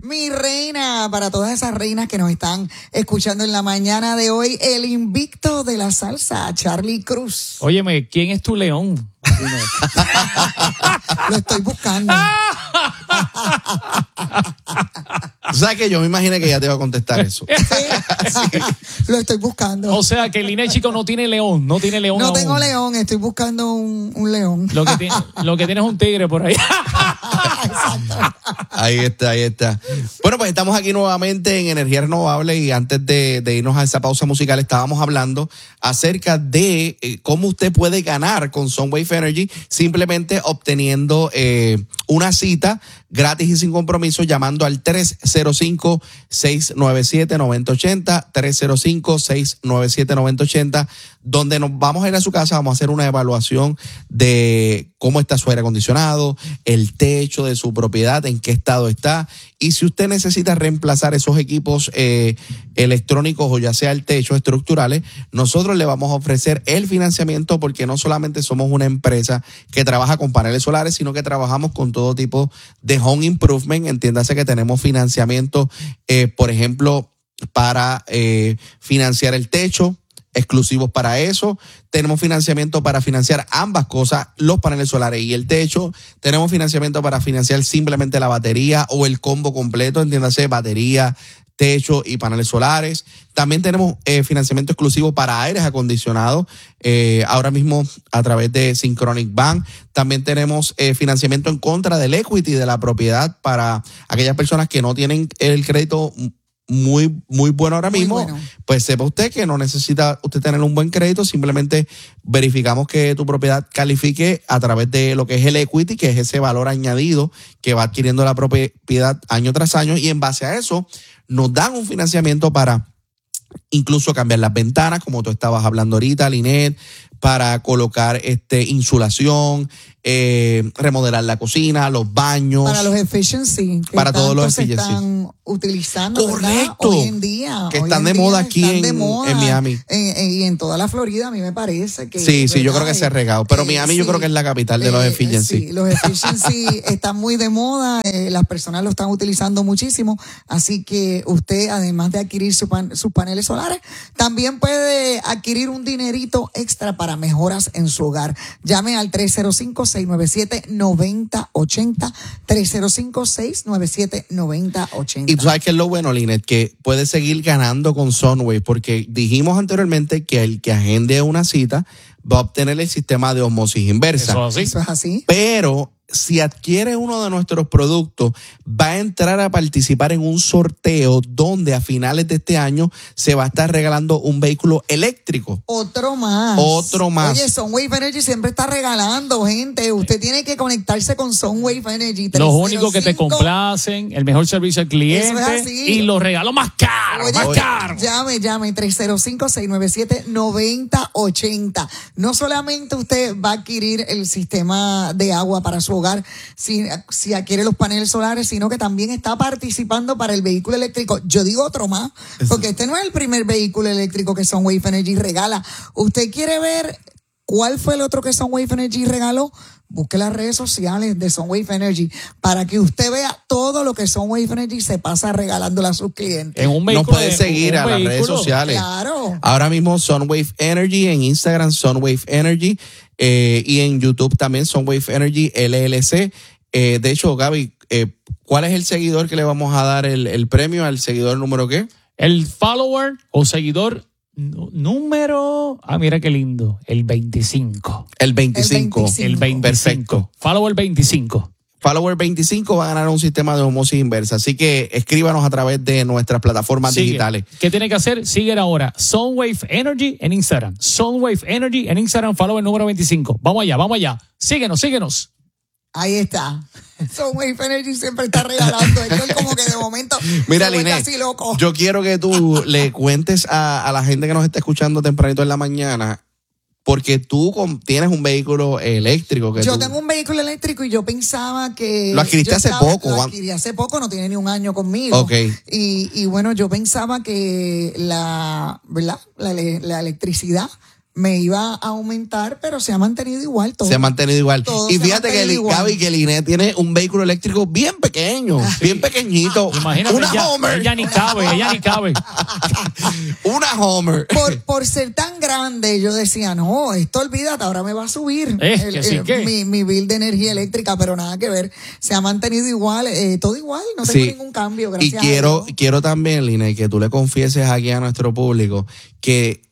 Mi reina, para todas esas reinas que nos están escuchando en la mañana de hoy, el invicto de la salsa, Charlie Cruz. Óyeme, ¿quién es tu león? Lo estoy buscando. O sea que yo me imaginé que ella te iba a contestar eso. Sí, lo estoy buscando. O sea que el INE chico no tiene león, no tiene león. No aún. tengo león, estoy buscando un león. Lo que tiene es un tigre por ahí. Exacto. Ahí está. Bueno, pues estamos aquí nuevamente en Energía Renovable y antes de irnos a esa pausa musical estábamos hablando acerca de cómo usted puede ganar con Sunwave Energy simplemente obteniendo una cita gratis y sin compromiso llamando al 305-697-9080, 305-697-9080, donde nos vamos a ir a su casa, vamos a hacer una evaluación de cómo está su aire acondicionado, el techo de su propiedad, en qué estado está, y si usted necesita reemplazar esos equipos electrónicos o ya sea el techo estructurales, nosotros le vamos a ofrecer el financiamiento porque no solamente somos una empresa que trabaja con paneles solares, sino que trabajamos con todo tipo de home improvement. Entiéndase que tenemos financiamiento, por ejemplo, para financiar el techo, exclusivos para eso. Tenemos financiamiento para financiar ambas cosas, los paneles solares y el techo. Tenemos financiamiento para financiar simplemente la batería o el combo completo, entiéndase, batería, techo y paneles solares. También tenemos financiamiento exclusivo para aires acondicionados, ahora mismo a través de Synchronic Bank. También tenemos financiamiento en contra del equity de la propiedad para aquellas personas que no tienen el crédito muy bueno ahora mismo. Bueno. Pues sepa usted que no necesita usted tener un buen crédito, simplemente verificamos que tu propiedad califique a través de lo que es el equity, que es ese valor añadido que va adquiriendo la propiedad año tras año, y en base a eso nos dan un financiamiento para incluso cambiar las ventanas, como tú estabas hablando ahorita, Linet, para colocar insulación, remodelar la cocina, los baños. Para los efficiency. Para todos los se efficiency. están utilizando, ¿verdad? Correcto. Hoy en día. Que están de moda aquí en Miami. Y en toda la Florida, a mí me parece que. Sí, yo ¿verdad? creo que se ha regado. Pero Miami yo creo que es la capital de los efficiency. Sí, los efficiency están muy de moda. Las personas lo están utilizando muchísimo. Así que usted, además de adquirir sus paneles solares, también puede adquirir un dinerito extra para mejoras en su hogar. Llame al 305-697-9080, 305-697-9080. Y tú sabes que es lo bueno, Linet, que puedes seguir ganando con Sunwave, porque dijimos anteriormente que el que agende una cita va a obtener el sistema de osmosis inversa. Eso es así. Pero si adquiere uno de nuestros productos, va a entrar a participar en un sorteo donde a finales de este año se va a estar regalando un vehículo eléctrico. Otro más. Oye, Sunwave Energy siempre está regalando, gente. Usted tiene que conectarse con Sunwave Energy. Los únicos que te complacen, el mejor servicio al cliente y los regalos más caros, Llame, 305-697-9080. No solamente usted va a adquirir el sistema de agua para su hogar, si adquiere los paneles solares, sino que también está participando para el vehículo eléctrico. Yo digo otro más, porque este no es el primer vehículo eléctrico que Sunwave Energy regala. ¿Usted quiere ver cuál fue el otro que Sunwave Energy regaló? Busque las redes sociales de Sunwave Energy para que usted vea todo lo que Sunwave Energy se pasa regalándole a sus clientes. Nos puede seguir a las redes sociales. Claro. Ahora mismo Sunwave Energy, en Instagram Sunwave Energy, y en YouTube también Sunwave Energy LLC. De hecho, Gaby, ¿cuál es el seguidor que le vamos a dar el premio? ¿Al seguidor número qué? El follower o seguidor número, mira qué lindo, el 25. El 25. Perfecto. Follower 25. Follower 25 va a ganar un sistema de osmosis inversa. Así que escríbanos a través de nuestras plataformas digitales. ¿Qué tiene que hacer? Sigue ahora Sunwave Energy en Instagram. Sunwave Energy en Instagram, follower número 25. Vamos allá. Síguenos. Ahí está. Sunwave Energy siempre está regalando. Esto es como que de momento. Mira, Linet, yo quiero que tú le cuentes a la gente que nos está escuchando tempranito en la mañana, porque tú tienes un vehículo eléctrico. Yo tengo un vehículo eléctrico y yo pensaba que... Lo adquiriste hace poco. Lo adquirí hace poco, no tiene ni un año conmigo. Okay. Y bueno, yo pensaba que la electricidad me iba a aumentar, pero se ha mantenido igual todo. Se ha mantenido igual. Todo Y se ha fíjate que mantenido igual. Gaby, que Linet tiene un vehículo eléctrico bien pequeño, bien pequeñito. Imagínate, Una Homer. ella ni cabe. Una Homer. Por ser tan grande, yo decía, no, esto olvídate, ahora me va a subir mi bill de energía eléctrica, pero nada que ver. Se ha mantenido igual, todo igual, no tengo ningún cambio, gracias a Dios. Quiero también, Linet, que tú le confieses aquí a nuestro público que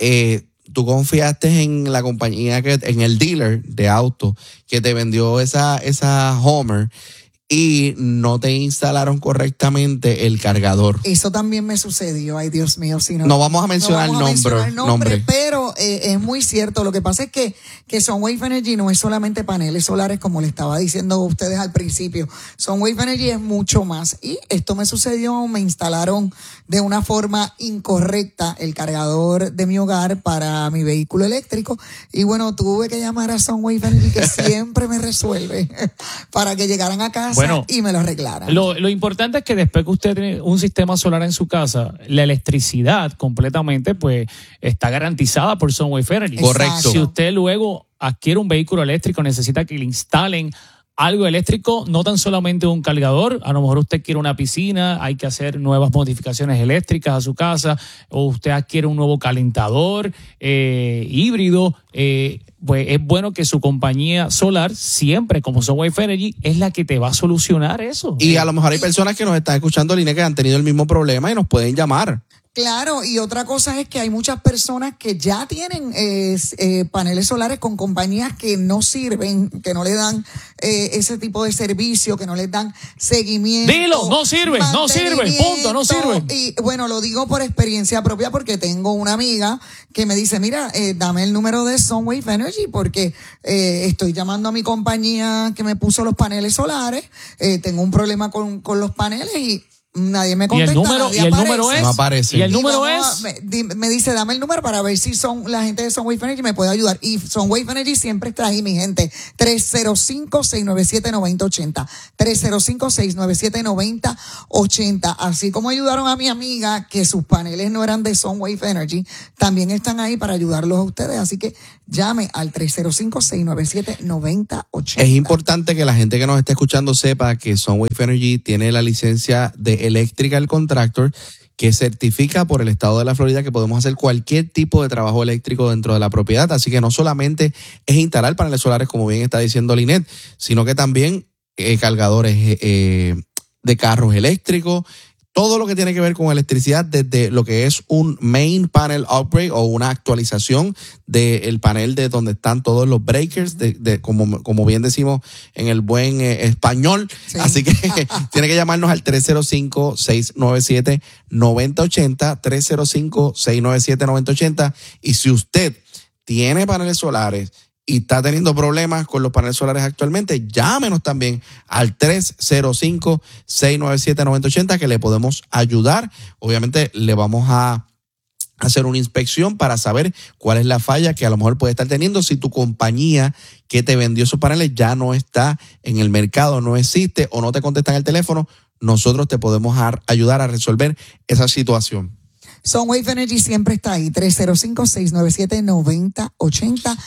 tú confiaste en la compañía, en el dealer de autos que te vendió esa Homer y no te instalaron correctamente el cargador. Eso también me sucedió, ay Dios mío. Si no vamos a mencionar nombre. Pero es muy cierto. Lo que pasa es que Sunwave Energy no es solamente paneles solares, como le estaba diciendo a ustedes al principio. Sunwave Energy es mucho más. Y esto me sucedió, me instalaron de una forma incorrecta el cargador de mi hogar para mi vehículo eléctrico. Y bueno, tuve que llamar a Sunwave Energy, que siempre me resuelve, para que llegaran a casa y me lo arreglaran. Lo importante es que después que usted tiene un sistema solar en su casa, la electricidad completamente pues está garantizada por Sunwave Energy. Correcto. Si usted luego adquiere un vehículo eléctrico, necesita que le instalen algo eléctrico, no tan solamente un cargador, a lo mejor usted quiere una piscina, hay que hacer nuevas modificaciones eléctricas a su casa, o usted adquiere un nuevo calentador híbrido, pues es bueno que su compañía solar, siempre como Sunwave Energy, es la que te va a solucionar eso. Y a lo mejor hay personas que nos están escuchando, Linet, que han tenido el mismo problema y nos pueden llamar. Claro, y otra cosa es que hay muchas personas que ya tienen paneles solares con compañías que no sirven, que no le dan ese tipo de servicio, que no les dan seguimiento. Dilo, no sirve, punto, no sirve. Y bueno, lo digo por experiencia propia porque tengo una amiga que me dice, mira, dame el número de Sunwave Energy porque estoy llamando a mi compañía que me puso los paneles solares, tengo un problema con los paneles y nadie me contesta. ¿Y el número es? No aparece. ¿Y el número es? Me dice, dame el número para ver si la gente de Sunwave Energy me puede ayudar. Y Sunwave Energy siempre está ahí, mi gente. 305-697-9080. 305-697-9080. Así como ayudaron a mi amiga, que sus paneles no eran de Sunwave Energy, también están ahí para ayudarlos a ustedes. Así que llame al 305-697-9080. Es importante que la gente que nos esté escuchando sepa que Sunwave Energy tiene la licencia de Electrical Contractor que certifica por el estado de la Florida que podemos hacer cualquier tipo de trabajo eléctrico dentro de la propiedad. Así que no solamente es instalar paneles solares, como bien está diciendo Linet, sino que también cargadores de carros eléctricos, todo lo que tiene que ver con electricidad, desde lo que es un main panel upgrade o una actualización del panel de donde están todos los breakers, como bien decimos en el buen español. Sí. Así que tiene que llamarnos al 305-697-9080, 305-697-9080. Y si usted tiene paneles solares y está teniendo problemas con los paneles solares actualmente, llámenos también al 305-697-9080 que le podemos ayudar. Obviamente le vamos a hacer una inspección para saber cuál es la falla que a lo mejor puede estar teniendo. Si tu compañía que te vendió esos paneles ya no está en el mercado, no existe o no te contestan el teléfono, nosotros te podemos ayudar a resolver esa situación. Sunwave Energy siempre está ahí, 305-697-9080,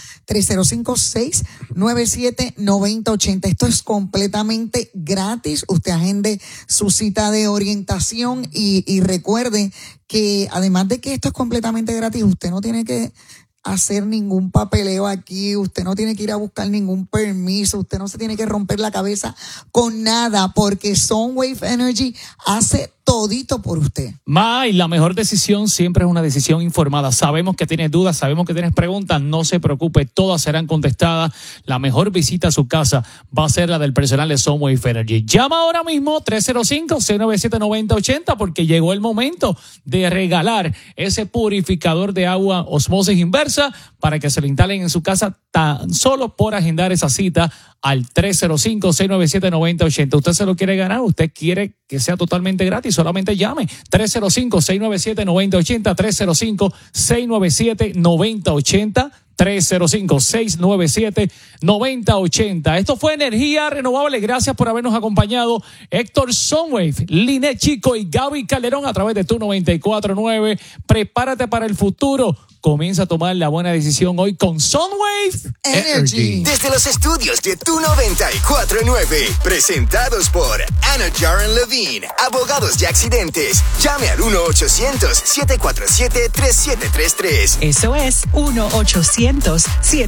305-697-9080. Esto es completamente gratis. Usted agende su cita de orientación y recuerde que además de que esto es completamente gratis, usted no tiene que hacer ningún papeleo aquí, usted no tiene que ir a buscar ningún permiso, usted no se tiene que romper la cabeza con nada, porque Sunwave Energy hace todito por usted. Y la mejor decisión siempre es una decisión informada. Sabemos que tienes dudas, sabemos que tienes preguntas, no se preocupe, todas serán contestadas. La mejor visita a su casa va a ser la del personal de Sunwave Energy. Llama ahora mismo 305-697-9080 porque llegó el momento de regalar ese purificador de agua osmosis inversa para que se lo instalen en su casa tan solo por agendar esa cita al 305-697-9080. ¿Usted se lo quiere ganar? ¿Usted quiere que sea totalmente gratis? Solamente llame 305-697-9080, 305-697-9080, 305-697-9080. Esto fue Energía Renovable. Gracias por habernos acompañado. Héctor Sunwave, Linet Chico y Gaby Calderón a través de Tu 94.9. Prepárate para el futuro Comienza a tomar la buena decisión hoy con Sunwave Energy. Desde los estudios de Tu 94.9, presentados por Anna Jaren Levine, abogados de accidentes. Llame al 1-800-747-3733. Eso es 1-800-747-3733.